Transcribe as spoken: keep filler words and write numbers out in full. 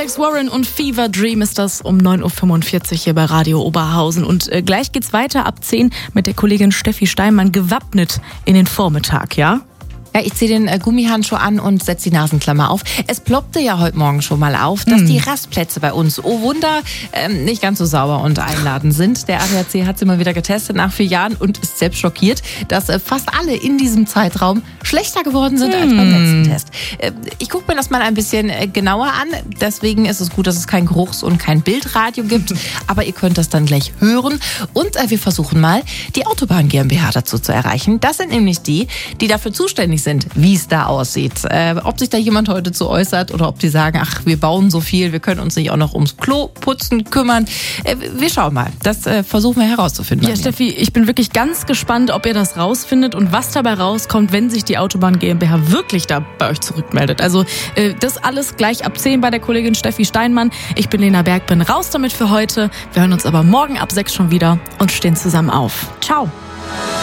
Alex Warren und Fever Dream ist das um neun Uhr fünfundvierzig hier bei Radio Oberhausen. Und äh, gleich geht's weiter ab zehn mit der Kollegin Steffi Steinmann gewappnet in den Vormittag, ja? Ja, ich ziehe den äh, Gummihandschuh an und setze die Nasenklammer auf. Es ploppte ja heute Morgen schon mal auf, dass mm. die Rastplätze bei uns, oh Wunder, ähm, nicht ganz so sauber und einladend sind. Der A D A C hat sie mal wieder getestet nach vier Jahren und ist selbst schockiert, dass äh, fast alle in diesem Zeitraum schlechter geworden sind mm. als beim letzten Test. Äh, ich gucke mir das mal ein bisschen äh, genauer an. Deswegen ist es gut, dass es kein Geruchs- und kein Bildradio gibt. Aber ihr könnt das dann gleich hören. Und äh, wir versuchen mal, die Autobahn GmbH dazu zu erreichen. Das sind nämlich die, die dafür zuständig sind. sind, wie es da aussieht. Äh, ob sich da jemand heute zu äußert oder ob die sagen, ach, wir bauen so viel, wir können uns nicht auch noch ums Klo putzen kümmern. Äh, wir schauen mal. Das äh, versuchen wir herauszufinden. Ja, Steffi, ich bin wirklich ganz gespannt, ob ihr das rausfindet und was dabei rauskommt, wenn sich die Autobahn GmbH wirklich da bei euch zurückmeldet. Also äh, das alles gleich ab zehn bei der Kollegin Steffi Steinmann. Ich bin Lena Berg, bin raus damit für heute. Wir hören uns aber morgen ab sechs schon wieder und stehen zusammen auf. Ciao.